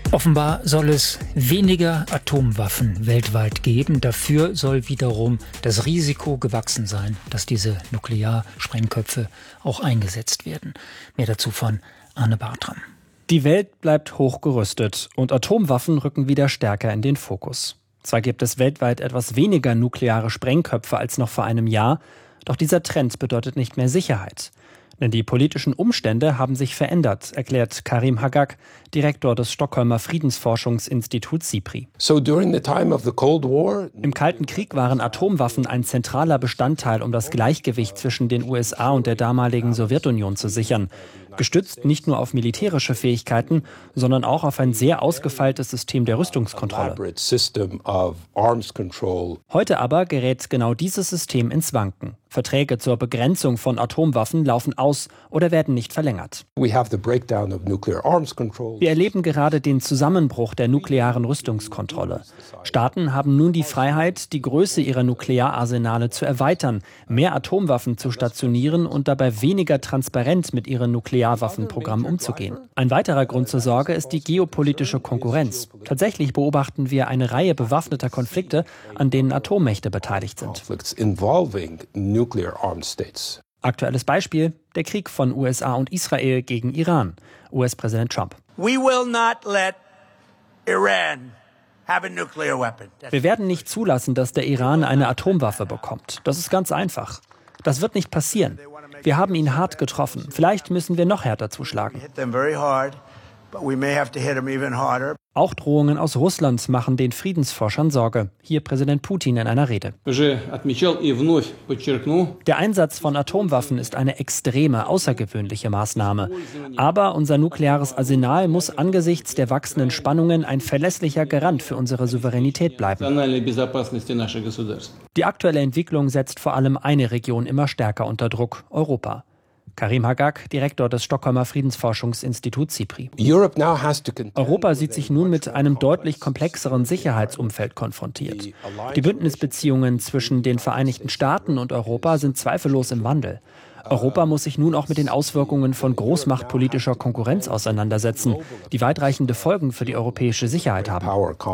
Offenbar soll es weniger Atomwaffen weltweit geben. Dafür soll wiederum das Risiko gewachsen sein, dass diese Nuklearsprengköpfe auch eingesetzt werden. Mehr dazu von Arne Bartram. Die Welt bleibt hochgerüstet und Atomwaffen rücken wieder stärker in den Fokus. Zwar gibt es weltweit etwas weniger nukleare Sprengköpfe als noch vor einem Jahr, doch dieser Trend bedeutet nicht mehr Sicherheit. Denn die politischen Umstände haben sich verändert, erklärt Karim Hagag, Direktor des Stockholmer Friedensforschungsinstituts SIPRI. Im Kalten Krieg waren Atomwaffen ein zentraler Bestandteil, um das Gleichgewicht zwischen den USA und der damaligen Sowjetunion zu sichern. Gestützt nicht nur auf militärische Fähigkeiten, sondern auch auf ein sehr ausgefeiltes System der Rüstungskontrolle. Heute aber gerät genau dieses System ins Wanken. Verträge zur Begrenzung von Atomwaffen laufen aus oder werden nicht verlängert. Wir erleben gerade den Zusammenbruch der nuklearen Rüstungskontrolle. Staaten haben nun die Freiheit, die Größe ihrer Nukleararsenale zu erweitern, mehr Atomwaffen zu stationieren und dabei weniger transparent mit ihren Nuklearwaffenprogrammen umzugehen. Ein weiterer Grund zur Sorge ist die geopolitische Konkurrenz. Tatsächlich beobachten wir eine Reihe bewaffneter Konflikte, an denen Atommächte beteiligt sind. Aktuelles Beispiel: der Krieg von USA und Israel gegen Iran. US-Präsident Trump. Wir werden nicht zulassen, dass der Iran eine Atomwaffe bekommt. Das ist ganz einfach. Das wird nicht passieren. Wir haben ihn hart getroffen. Vielleicht müssen wir noch härter zuschlagen. Auch Drohungen aus Russland machen den Friedensforschern Sorge. Hier Präsident Putin in einer Rede. Der Einsatz von Atomwaffen ist eine extreme, außergewöhnliche Maßnahme. Aber unser nukleares Arsenal muss angesichts der wachsenden Spannungen ein verlässlicher Garant für unsere Souveränität bleiben. Die aktuelle Entwicklung setzt vor allem eine Region immer stärker unter Druck: Europa. Karim Hagag, Direktor des Stockholmer Friedensforschungsinstituts SIPRI. Europa sieht sich nun mit einem deutlich komplexeren Sicherheitsumfeld konfrontiert. Die Bündnisbeziehungen zwischen den Vereinigten Staaten und Europa sind zweifellos im Wandel. Europa muss sich nun auch mit den Auswirkungen von großmachtpolitischer Konkurrenz auseinandersetzen, die weitreichende Folgen für die europäische Sicherheit haben.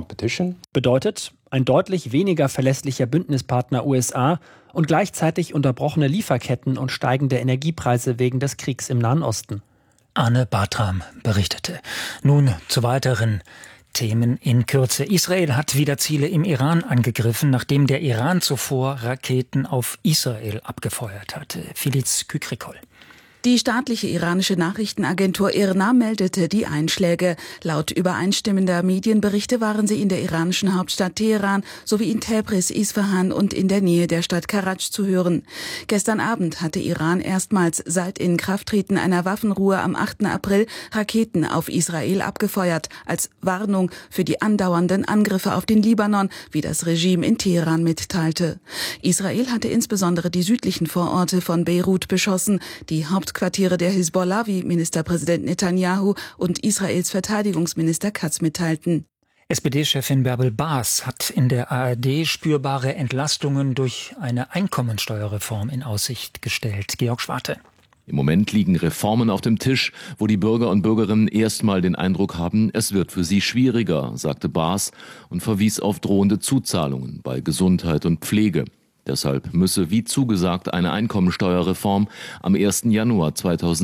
Bedeutet ein deutlich weniger verlässlicher Bündnispartner USA und gleichzeitig unterbrochene Lieferketten und steigende Energiepreise wegen des Kriegs im Nahen Osten. Arne Bartram berichtete. Nun zu weiteren Themen in Kürze. Israel hat wieder Ziele im Iran angegriffen, nachdem der Iran zuvor Raketen auf Israel abgefeuert hatte. Filiz Kükrikol. Die staatliche iranische Nachrichtenagentur IRNA meldete die Einschläge. Laut übereinstimmender Medienberichte waren sie in der iranischen Hauptstadt Teheran sowie in Tabriz, Isfahan und in der Nähe der Stadt Karaj zu hören. Gestern Abend hatte Iran erstmals seit Inkrafttreten einer Waffenruhe am 8. April Raketen auf Israel abgefeuert, als Warnung für die andauernden Angriffe auf den Libanon, wie das Regime in Teheran mitteilte. Israel hatte insbesondere die südlichen Vororte von Beirut beschossen, die Hauptquartiere der Hisbollah, wie Ministerpräsident Netanyahu und Israels Verteidigungsminister Katz mitteilten. SPD-Chefin Bärbel Baas hat in der ARD spürbare Entlastungen durch eine Einkommensteuerreform in Aussicht gestellt. Georg Schwarte. Im Moment liegen Reformen auf dem Tisch, wo die Bürger und Bürgerinnen erstmal den Eindruck haben, es wird für sie schwieriger, sagte Baas und verwies auf drohende Zuzahlungen bei Gesundheit und Pflege. Deshalb müsse, wie zugesagt, eine Einkommensteuerreform am 1. Januar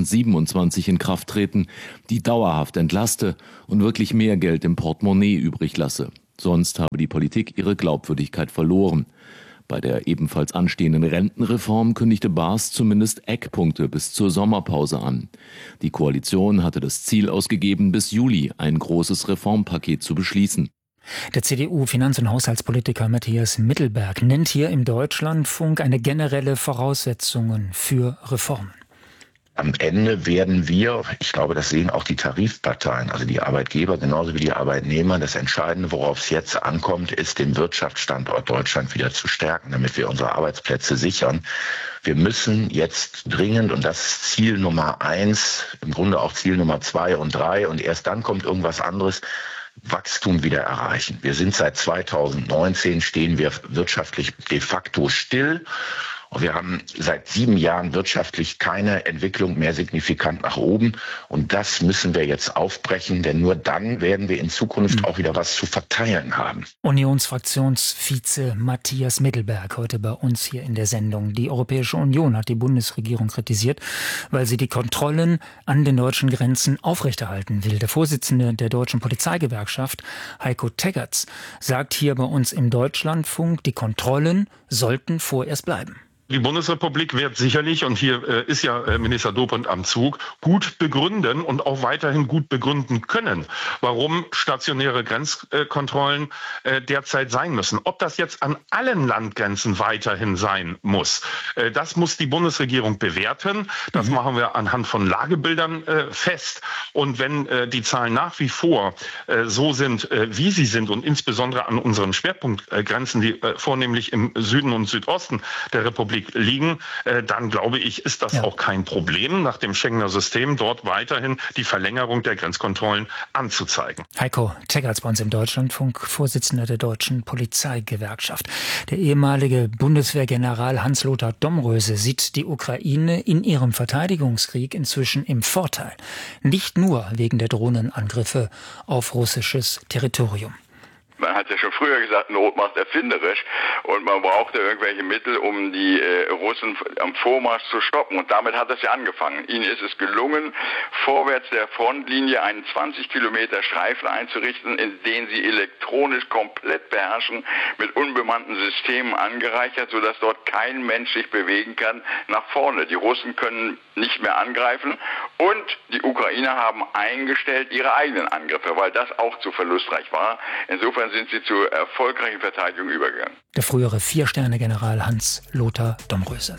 2027 in Kraft treten, die dauerhaft entlaste und wirklich mehr Geld im Portemonnaie übrig lasse. Sonst habe die Politik ihre Glaubwürdigkeit verloren. Bei der ebenfalls anstehenden Rentenreform kündigte Baas zumindest Eckpunkte bis zur Sommerpause an. Die Koalition hatte das Ziel ausgegeben, bis Juli ein großes Reformpaket zu beschließen. Der CDU-Finanz- und Haushaltspolitiker Matthias Mittelberg nennt hier im Deutschlandfunk eine generelle Voraussetzungen für Reformen. Am Ende werden wir, ich glaube, das sehen auch die Tarifparteien, also die Arbeitgeber genauso wie die Arbeitnehmer, das Entscheidende, worauf es jetzt ankommt, ist, den Wirtschaftsstandort Deutschland wieder zu stärken, damit wir unsere Arbeitsplätze sichern. Wir müssen jetzt dringend, und das ist Ziel Nummer 1, im Grunde auch Ziel Nummer 2 und 3, und erst dann kommt irgendwas anderes, Wachstum wieder erreichen. Wir sind seit 2019, stehen wir wirtschaftlich de facto still. Und wir haben seit 7 Jahren wirtschaftlich keine Entwicklung mehr signifikant nach oben. Und das müssen wir jetzt aufbrechen, denn nur dann werden wir in Zukunft auch wieder was zu verteilen haben. Unionsfraktionsvize Matthias Mittelberg heute bei uns hier in der Sendung. Die Europäische Union hat die Bundesregierung kritisiert, weil sie die Kontrollen an den deutschen Grenzen aufrechterhalten will. Der Vorsitzende der deutschen Polizeigewerkschaft, Heiko Teggerts, sagt hier bei uns im Deutschlandfunk, die Kontrollen sollten vorerst bleiben. Die Bundesrepublik wird sicherlich, und hier ist ja Minister Dobrindt am Zug, gut begründen und auch weiterhin gut begründen können, warum stationäre Grenzkontrollen derzeit sein müssen. Ob das jetzt an allen Landgrenzen weiterhin sein muss, das muss die Bundesregierung bewerten. Das machen wir anhand von Lagebildern fest. Und wenn die Zahlen nach wie vor so sind, wie sie sind, und insbesondere an unseren Schwerpunktgrenzen, die vornehmlich im Süden und Südosten der Republik liegen, dann glaube ich, ist das auch kein Problem, nach dem Schengener System dort weiterhin die Verlängerung der Grenzkontrollen anzuzeigen. Heiko Teggerts bei uns im Deutschlandfunk, Vorsitzender der Deutschen Polizeigewerkschaft. Der ehemalige Bundeswehrgeneral Hans-Lothar Domröse sieht die Ukraine in ihrem Verteidigungskrieg inzwischen im Vorteil. Nicht nur wegen der Drohnenangriffe auf russisches Territorium. Man hat ja schon früher gesagt, Not macht erfinderisch, und man brauchte irgendwelche Mittel, um die Russen am Vormarsch zu stoppen. Und damit hat es ja angefangen. Ihnen ist es gelungen, vorwärts der Frontlinie einen 20 Kilometer Streifen einzurichten, in den sie elektronisch komplett beherrschen, mit unbemannten Systemen angereichert, sodass dort kein Mensch sich bewegen kann nach vorne. Die Russen können nicht mehr angreifen, und die Ukrainer haben eingestellt ihre eigenen Angriffe, weil das auch zu verlustreich war. Insofern sind sie zur erfolgreichen Verteidigung übergegangen. Der frühere 4-Sterne-General Hans-Lothar Domröse.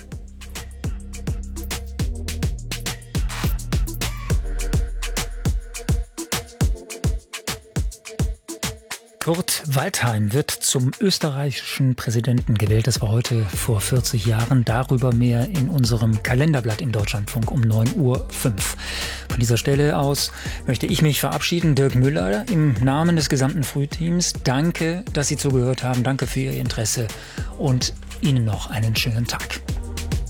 Kurt Waldheim wird zum österreichischen Präsidenten gewählt. Das war heute vor 40 Jahren. Darüber mehr in unserem Kalenderblatt im Deutschlandfunk um 9:05 Uhr. Von dieser Stelle aus möchte ich mich verabschieden. Dirk Müller im Namen des gesamten Frühteams. Danke, dass Sie zugehört haben. Danke für Ihr Interesse und Ihnen noch einen schönen Tag.